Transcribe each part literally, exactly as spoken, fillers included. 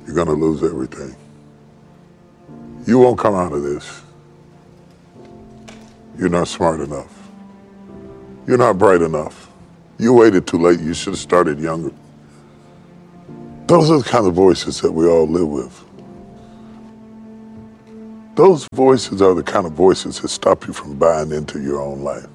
you're going to lose everything. You won't come out of this. You're not smart enough. You're not bright enough. You waited too late. You should have started younger. Those are the kind of voices that we all live with. Those voices are the kind of voices that stop you from buying into your own life.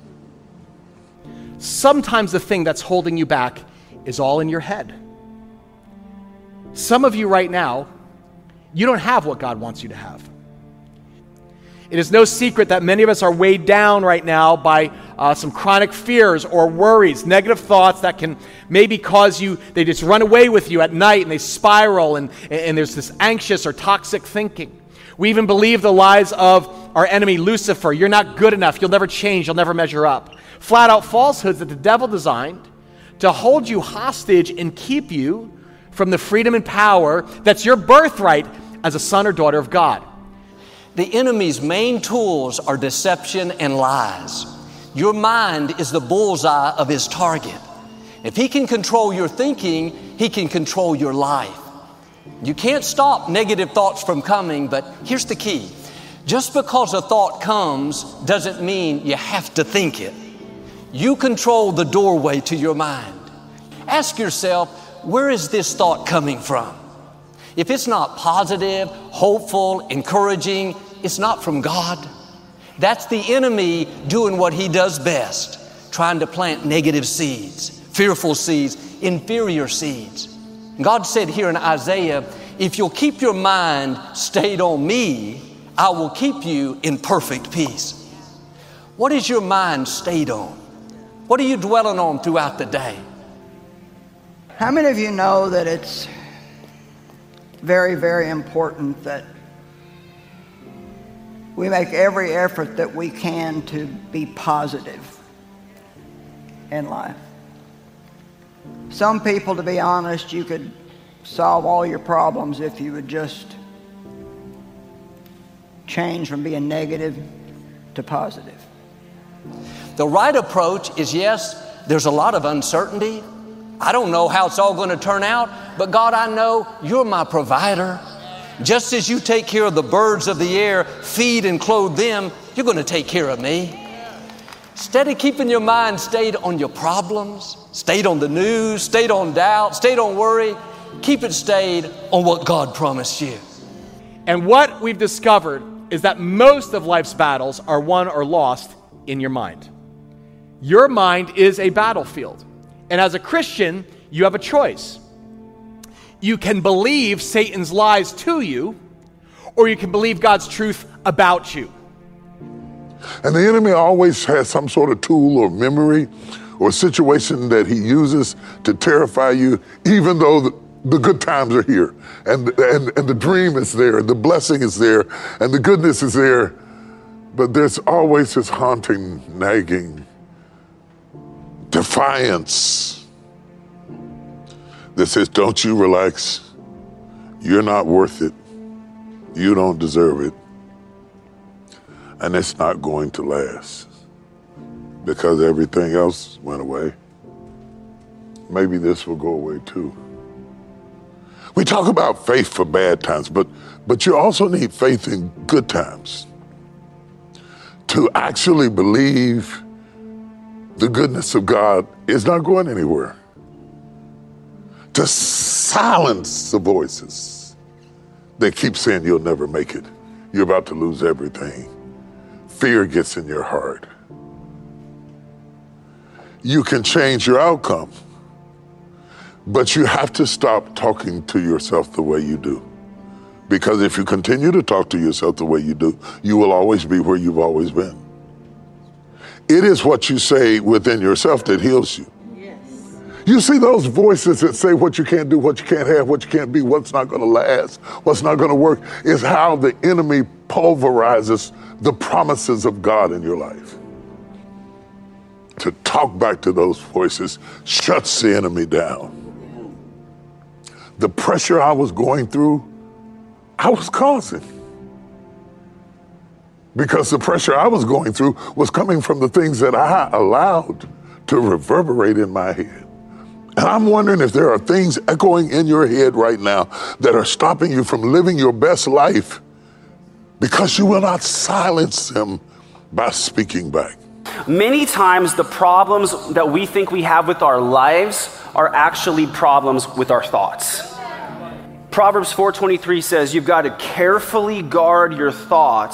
Sometimes the thing that's holding you back is all in your head. Some of you right now, you don't have what God wants you to have. It is no secret that many of us are weighed down right now by uh, some chronic fears or worries, negative thoughts that can maybe cause you, they just run away with you at night and they spiral, and, and there's this anxious or toxic thinking. We even believe the lies of our enemy Lucifer. You're not good enough. You'll never change. You'll never measure up. Flat out falsehoods that the devil designed to hold you hostage and keep you from the freedom and power that's your birthright as a son or daughter of God. The enemy's main tools are deception and lies. Your mind is the bullseye of his target. If he can control your thinking, he can control your life. You can't stop negative thoughts from coming, but here's the key. Just because a thought comes doesn't mean you have to think it. You control the doorway to your mind. Ask yourself, where is this thought coming from? If it's not positive, hopeful, encouraging, it's not from God. That's the enemy doing what he does best, trying to plant negative seeds, fearful seeds, inferior seeds. God said here in Isaiah, if you'll keep your mind stayed on me, I will keep you in perfect peace. What is your mind stayed on? What are you dwelling on throughout the day? How many of you know that it's very, very important that we make every effort that we can to be positive in life? Some people, to be honest, you could solve all your problems if you would just change from being negative to positive. The right approach is, yes, there's a lot of uncertainty. I don't know how it's all going to turn out, but God, I know you're my provider. Just as you take care of the birds of the air, feed and clothe them, you're going to take care of me. Instead of keeping your mind stayed on your problems, stayed on the news, stayed on doubt, stayed on worry, keep it stayed on what God promised you. And what we've discovered is that most of life's battles are won or lost in your mind. Your mind is a battlefield. And as a Christian, you have a choice. You can believe Satan's lies to you, or you can believe God's truth about you. And the enemy always has some sort of tool or memory or situation that he uses to terrify you, even though the, the good times are here, and, and, and the dream is there, the blessing is there, and the goodness is there. But there's always this haunting, nagging defiance that says, don't you relax. You're not worth it. You don't deserve it. And it's not going to last because everything else went away. Maybe this will go away too. We talk about faith for bad times, but, but you also need faith in good times to actually believe the goodness of God is not going anywhere. To silence the voices that keep saying you'll never make it. You're about to lose everything. Fear gets in your heart. You can change your outcome, but you have to stop talking to yourself the way you do. Because if you continue to talk to yourself the way you do, you will always be where you've always been. It is what you say within yourself that heals you. Yes. You see those voices that say what you can't do, what you can't have, what you can't be, what's not going to last, what's not going to work, is how the enemy pulverizes the promises of God in your life. To talk back to those voices shuts the enemy down. The pressure I was going through, I was causing. Because the pressure I was going through was coming from the things that I allowed to reverberate in my head. And I'm wondering if there are things echoing in your head right now that are stopping you from living your best life because you will not silence them by speaking back. Many times the problems that we think we have with our lives are actually problems with our thoughts. Proverbs four twenty-three says you've got to carefully guard your thoughts